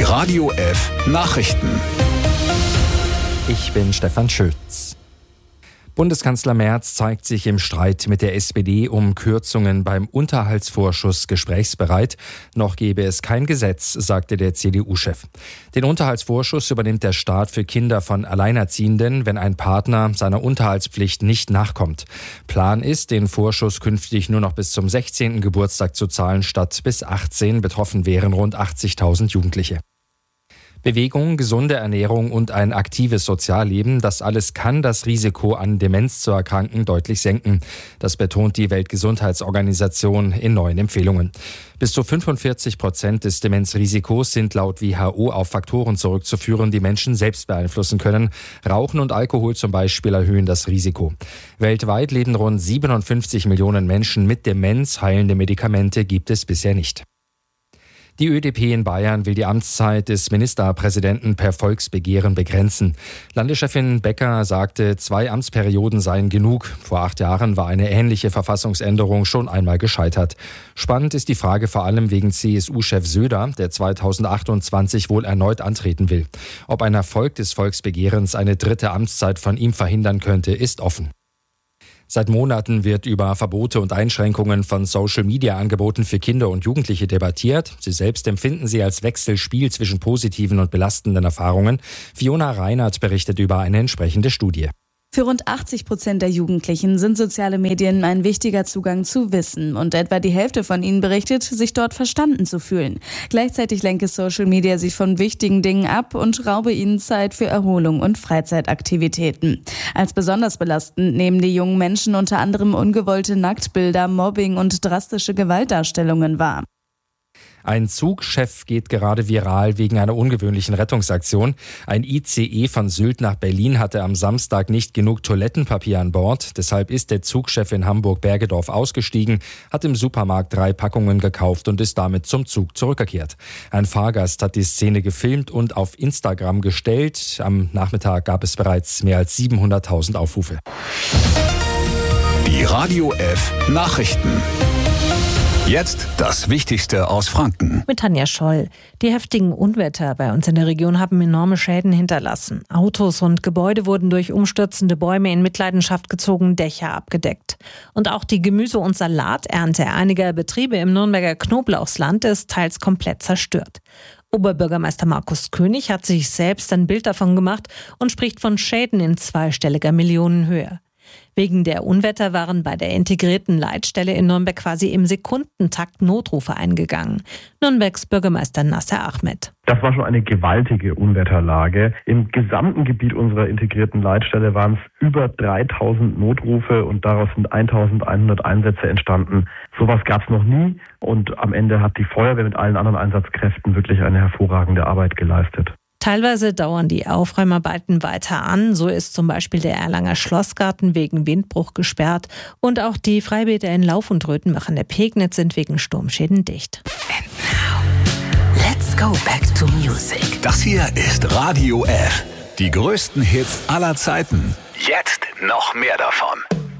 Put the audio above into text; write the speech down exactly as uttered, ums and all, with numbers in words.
Radio F Nachrichten. Ich bin Stefan Schütz. Bundeskanzler Merz zeigt sich im Streit mit der S P D um Kürzungen beim Unterhaltsvorschuss gesprächsbereit. Noch gebe es kein Gesetz, sagte der C D U-Chef. Den Unterhaltsvorschuss übernimmt der Staat für Kinder von Alleinerziehenden, wenn ein Partner seiner Unterhaltspflicht nicht nachkommt. Plan ist, den Vorschuss künftig nur noch bis zum sechzehnten Geburtstag zu zahlen, statt bis achtzehn. Betroffen wären rund achtzigtausend Jugendliche. Bewegung, gesunde Ernährung und ein aktives Sozialleben, das alles kann das Risiko, an Demenz zu erkranken, deutlich senken. Das betont die Weltgesundheitsorganisation in neuen Empfehlungen. Bis zu fünfundvierzig Prozent des Demenzrisikos sind laut W H O auf Faktoren zurückzuführen, die Menschen selbst beeinflussen können. Rauchen und Alkohol zum Beispiel erhöhen das Risiko. Weltweit leben rund siebenundfünfzig Millionen Menschen mit Demenz. Heilende Medikamente gibt es bisher nicht. Die Ö D P in Bayern will die Amtszeit des Ministerpräsidenten per Volksbegehren begrenzen. Landeschefin Becker sagte, zwei Amtsperioden seien genug. Vor acht Jahren war eine ähnliche Verfassungsänderung schon einmal gescheitert. Spannend ist die Frage vor allem wegen C S U-Chef Söder, der zweitausendachtundzwanzig wohl erneut antreten will. Ob ein Erfolg des Volksbegehrens eine dritte Amtszeit von ihm verhindern könnte, ist offen. Seit Monaten wird über Verbote und Einschränkungen von Social-Media-Angeboten für Kinder und Jugendliche debattiert. Sie selbst empfinden sie als Wechselspiel zwischen positiven und belastenden Erfahrungen. Fiona Reinhardt berichtet über eine entsprechende Studie. Für rund achtzig Prozent der Jugendlichen sind soziale Medien ein wichtiger Zugang zu Wissen und etwa die Hälfte von ihnen berichtet, sich dort verstanden zu fühlen. Gleichzeitig lenke Social Media sie von wichtigen Dingen ab und raube ihnen Zeit für Erholung und Freizeitaktivitäten. Als besonders belastend nehmen die jungen Menschen unter anderem ungewollte Nacktbilder, Mobbing und drastische Gewaltdarstellungen wahr. Ein Zugchef geht gerade viral wegen einer ungewöhnlichen Rettungsaktion. Ein I C E von Sylt nach Berlin hatte am Samstag nicht genug Toilettenpapier an Bord. Deshalb ist der Zugchef in Hamburg-Bergedorf ausgestiegen, hat im Supermarkt drei Packungen gekauft und ist damit zum Zug zurückgekehrt. Ein Fahrgast hat die Szene gefilmt und auf Instagram gestellt. Am Nachmittag gab es bereits mehr als siebenhunderttausend Aufrufe. Die Radio F Nachrichten. Jetzt das Wichtigste aus Franken. Mit Tanja Scholl. Die heftigen Unwetter bei uns in der Region haben enorme Schäden hinterlassen. Autos und Gebäude wurden durch umstürzende Bäume in Mitleidenschaft gezogen, Dächer abgedeckt. Und auch die Gemüse- und Salaternte einiger Betriebe im Nürnberger Knoblauchsland ist teils komplett zerstört. Oberbürgermeister Markus König hat sich selbst ein Bild davon gemacht und spricht von Schäden in zweistelliger Millionenhöhe. Wegen der Unwetter waren bei der integrierten Leitstelle in Nürnberg quasi im Sekundentakt Notrufe eingegangen. Nürnbergs Bürgermeister Nasser Ahmed. Das war schon eine gewaltige Unwetterlage. Im gesamten Gebiet unserer integrierten Leitstelle waren es über dreitausend Notrufe und daraus sind eintausendeinhundert Einsätze entstanden. Sowas gab es noch nie und am Ende hat die Feuerwehr mit allen anderen Einsatzkräften wirklich eine hervorragende Arbeit geleistet. Teilweise dauern die Aufräumarbeiten weiter an. So ist zum Beispiel der Erlanger Schlossgarten wegen Windbruch gesperrt. Und auch die Freibäder in Lauf und Röthenbach an der Pegnitz sind wegen Sturmschäden dicht. And now, let's go back to music. Das hier ist Radio F. Die größten Hits aller Zeiten. Jetzt noch mehr davon.